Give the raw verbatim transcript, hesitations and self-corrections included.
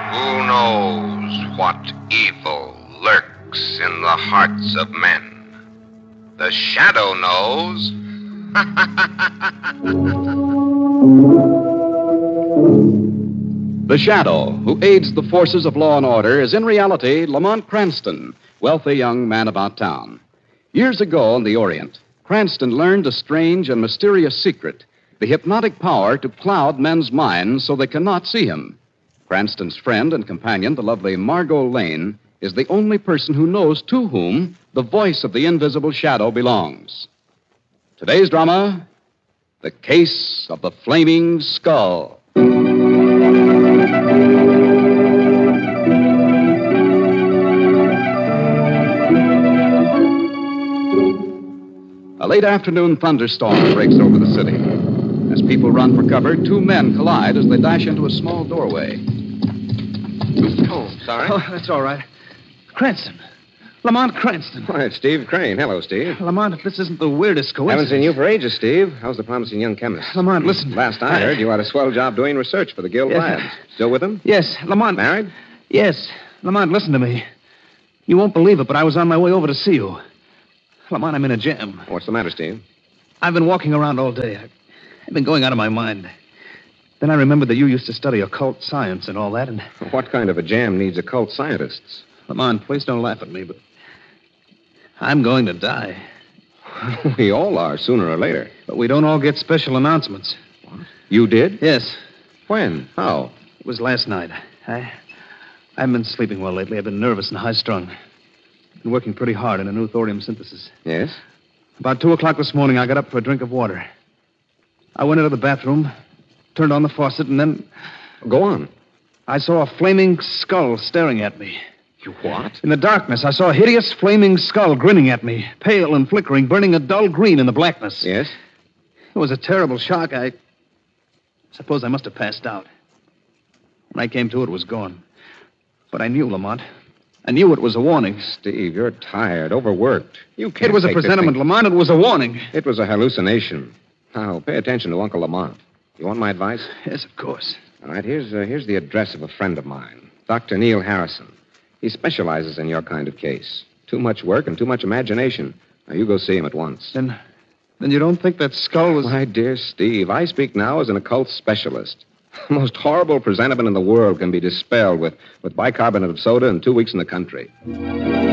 Who knows what evil lurks in the hearts of men? The shadow knows. The Shadow, who aids the forces of law and order, is in reality Lamont Cranston, wealthy young man about town. Years ago in the Orient, Cranston learned a strange and mysterious secret, the hypnotic power to cloud men's minds so they cannot see him. Cranston's friend and companion, the lovely Margot Lane, is the only person who knows to whom the voice of the invisible shadow belongs. Today's drama, The Case of the Flaming Skull. A late afternoon thunderstorm breaks over the city. As people run for cover, two men collide as they dash into a small doorway. Oh, sorry. Oh, that's all right. Cranston. Lamont Cranston. Why, it's Steve Crane. Hello, Steve. Lamont, if this isn't the weirdest coincidence. Haven't seen you for ages, Steve. How's the promising young chemist? Lamont, listen. Last I heard, you had a swell job doing research for the Guild Yes, Labs. Still with them? Yes, Lamont. Married? Yes. Lamont, listen to me. You won't believe it, but I was on my way over to see you. Lamont, I'm in a jam. What's the matter, Steve? I've been walking around all day. I- I've been going out of my mind. Then I remembered that you used to study occult science and all that, and... What kind of a jam needs occult scientists? Lamont, please don't laugh at me, but... I'm going to die. We all are, sooner or later. But we don't all get special announcements. You did? Yes. When? How? It was last night. I... I haven't been sleeping well lately. I've been nervous and high-strung. Been working pretty hard in a new thorium synthesis. Yes? About two o'clock this morning, I got up for a drink of water. I went into the bathroom, turned on the faucet, and then Go on. I saw a flaming skull staring at me. You what? In the darkness, I saw a hideous flaming skull grinning at me, pale and flickering, burning a dull green in the blackness. Yes? It was a terrible shock. I suppose I must have passed out. When I came to, it was gone. But I knew, Lamont. I knew it was a warning. Steve, you're tired, overworked. You can't It was a take this presentiment, thing- Lamont. It was a warning. It was a hallucination. Now, pay attention to Uncle Lamont. You want my advice? Yes, of course. All right, here's, uh, here's the address of a friend of mine, Doctor Neil Harrison. He specializes in your kind of case. Too much work and too much imagination. Now, you go see him at once. Then, then you don't think that skull was... My dear Steve, I speak now as an occult specialist. The most horrible presentiment in the world can be dispelled with, with bicarbonate of soda in two weeks in the country.